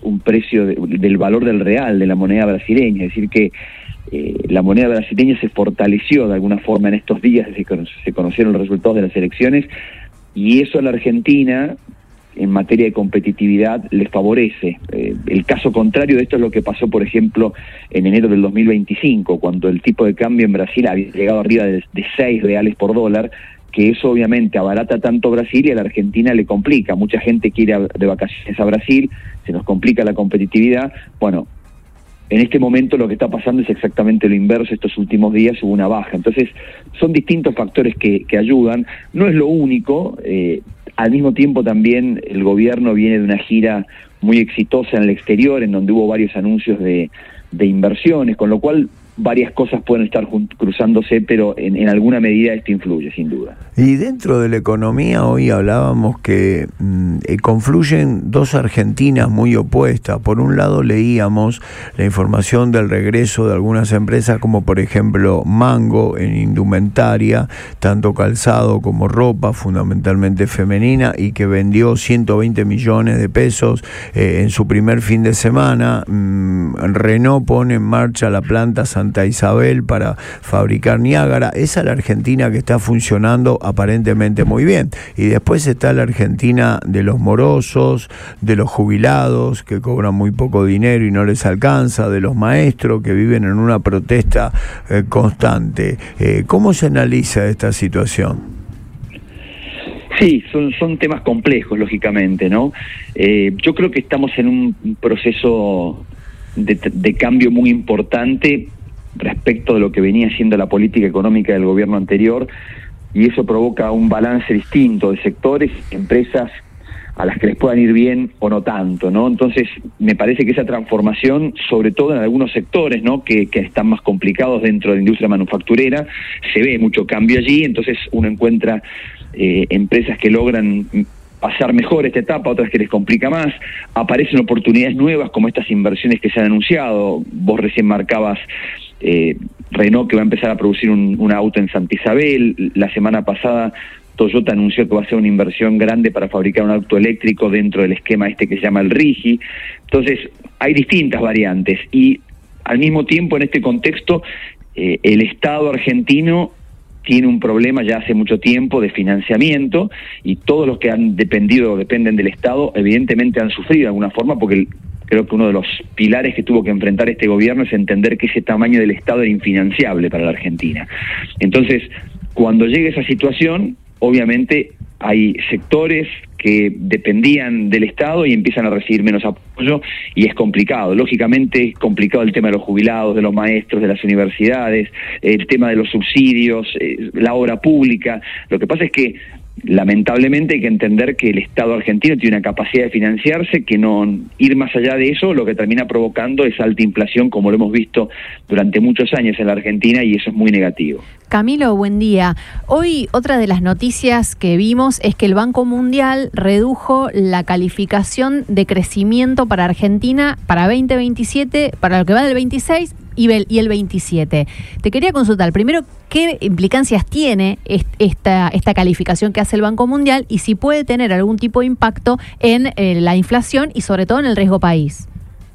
un precio del valor del real de la moneda brasileña, es decir que la moneda brasileña se fortaleció de alguna forma en estos días desde que se conocieron los resultados de las elecciones, y eso a la Argentina en materia de competitividad les favorece. El caso contrario de esto es lo que pasó, por ejemplo, en enero del 2025, cuando el tipo de cambio en Brasil había llegado arriba de 6 reales por dólar, que eso obviamente abarata tanto Brasil y a la Argentina le complica. Mucha gente quiere ir de vacaciones a Brasil, se nos complica la competitividad. Bueno, en este momento lo que está pasando es exactamente lo inverso. Estos últimos días hubo una baja. Entonces, son distintos factores que ayudan. No es lo único. Al mismo tiempo también el gobierno viene de una gira muy exitosa en el exterior, en donde hubo varios anuncios de inversiones, con lo cual varias cosas pueden estar cruzándose, pero en alguna medida esto influye, sin duda. Y dentro de la economía, hoy hablábamos que confluyen dos Argentinas muy opuestas. Por un lado leíamos la información del regreso de algunas empresas, como por ejemplo Mango en indumentaria, tanto calzado como ropa, fundamentalmente femenina, y que vendió 120 millones de pesos en su primer fin de semana. Renault pone en marcha la planta Santa Isabel para fabricar Niágara. Esa es la Argentina que está funcionando aparentemente muy bien. Y después está la Argentina de los morosos, de los jubilados que cobran muy poco dinero y no les alcanza, de los maestros que viven en una protesta constante. ¿Cómo se analiza esta situación? Sí, son temas complejos, lógicamente, ¿no? Yo creo que estamos en un proceso de cambio muy importante respecto de lo que venía siendo la política económica del gobierno anterior, y eso provoca un balance distinto de sectores, empresas a las que les puedan ir bien o no tanto, ¿no? Entonces, me parece que esa transformación, sobre todo en algunos sectores, ¿no?, que están más complicados dentro de la industria manufacturera, se ve mucho cambio allí. Entonces uno encuentra empresas que logran pasar mejor esta etapa, otras que les complica más. Aparecen oportunidades nuevas como estas inversiones que se han anunciado. Vos recién marcabas Renault, que va a empezar a producir un auto en Santa Isabel. La semana pasada Toyota anunció que va a hacer una inversión grande para fabricar un auto eléctrico dentro del esquema este que se llama el RIGI. Entonces, hay distintas variantes, y al mismo tiempo en este contexto el Estado argentino tiene un problema ya hace mucho tiempo de financiamiento, y todos los que han dependido o dependen del Estado evidentemente han sufrido de alguna forma, porque creo que uno de los pilares que tuvo que enfrentar este gobierno es entender que ese tamaño del Estado era infinanciable para la Argentina. Entonces, cuando llegue esa situación, obviamente hay sectores que dependían del Estado y empiezan a recibir menos apoyo, y es complicado. Lógicamente es complicado el tema de los jubilados, de los maestros, de las universidades, el tema de los subsidios, la obra pública. Lo que pasa es que lamentablemente hay que entender que el Estado argentino tiene una capacidad de financiarse, que no ir más allá de eso lo que termina provocando es alta inflación, como lo hemos visto durante muchos años en la Argentina, y eso es muy negativo. Camilo, buen día. Hoy otra de las noticias que vimos es que el Banco Mundial redujo la calificación de crecimiento para Argentina para 2027, para lo que va del 26 y el 27. Te quería consultar, primero, ¿qué implicancias tiene esta calificación que hace el Banco Mundial, y si puede tener algún tipo de impacto en la inflación y sobre todo en el riesgo país?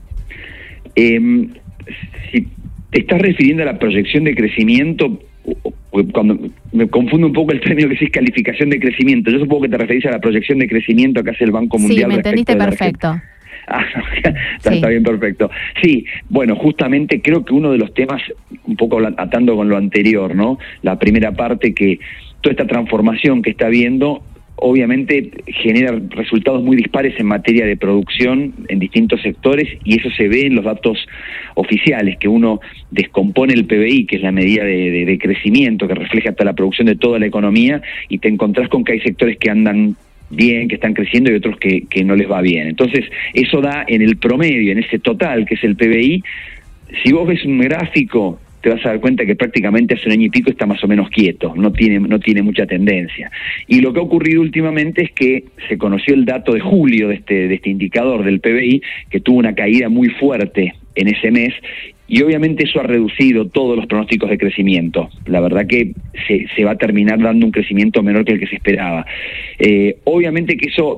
Si te estás refiriendo a la proyección de crecimiento, cuando me confundo un poco el término que es calificación de crecimiento, yo supongo que te referís a la proyección de crecimiento que hace el Banco Mundial. Sí, me entendiste perfecto. Está bien, perfecto. Sí, bueno, justamente creo que uno de los temas, un poco atando con lo anterior, ¿no? La primera parte, que toda esta transformación que está habiendo obviamente genera resultados muy dispares en materia de producción en distintos sectores, y eso se ve en los datos oficiales, que uno descompone el PBI, que es la medida de crecimiento que refleja toda la producción de toda la economía, y te encontrás con que hay sectores que andan bien, que están creciendo, y otros que no les va bien. Entonces, eso da en el promedio, en ese total que es el PBI. Si vos ves un gráfico, te vas a dar cuenta que prácticamente hace un año y pico está más o menos quieto, no tiene mucha tendencia. Y lo que ha ocurrido últimamente es que se conoció el dato de julio de este indicador del PBI, que tuvo una caída muy fuerte en ese mes, y obviamente eso ha reducido todos los pronósticos de crecimiento. La verdad que se va a terminar dando un crecimiento menor que el que se esperaba. Obviamente que eso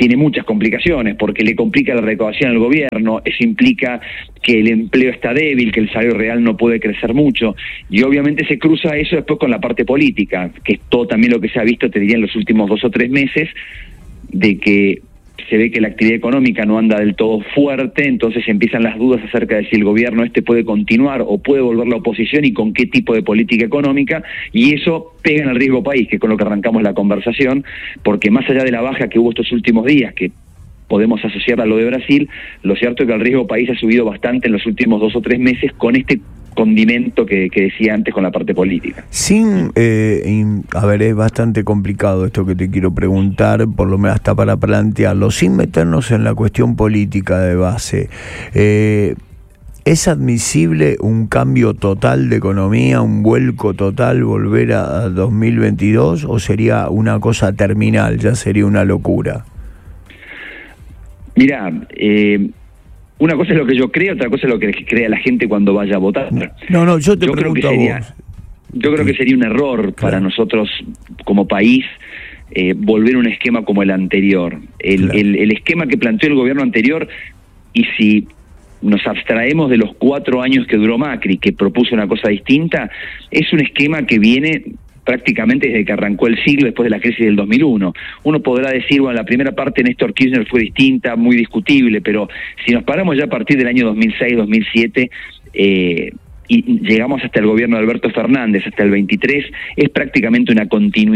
tiene muchas complicaciones, porque le complica la recaudación al gobierno, eso implica que el empleo está débil, que el salario real no puede crecer mucho, y obviamente se cruza eso después con la parte política, que es todo también lo que se ha visto, te diría, en los últimos 2 o 3 meses, de que se ve que la actividad económica no anda del todo fuerte, entonces empiezan las dudas acerca de si el gobierno puede continuar o puede volver la oposición y con qué tipo de política económica, y eso pega en el riesgo país, que es con lo que arrancamos la conversación, porque más allá de la baja que hubo estos últimos días, que podemos asociarla a lo de Brasil, lo cierto es que el riesgo país ha subido bastante en los últimos 2 o 3 meses con este condimento que decía antes con la parte política. A ver, es bastante complicado esto que te quiero preguntar, por lo menos hasta para plantearlo, sin meternos en la cuestión política de base. ¿Es admisible un cambio total de economía, un vuelco total, volver a 2022, o sería una cosa terminal, ya sería una locura? Mirá, una cosa es lo que yo creo, otra cosa es lo que crea la gente cuando vaya a votar. Yo te pregunto a vos. Yo creo que sería un error para nosotros como país volver a un esquema como el anterior. El esquema que planteó el gobierno anterior, y si nos abstraemos de los 4 años que duró Macri, que propuso una cosa distinta, es un esquema que viene prácticamente desde que arrancó el siglo, después de la crisis del 2001. Uno podrá decir, bueno, la primera parte de Néstor Kirchner fue distinta, muy discutible, pero si nos paramos ya a partir del año 2006-2007 y llegamos hasta el gobierno de Alberto Fernández, hasta el 23, es prácticamente una continuidad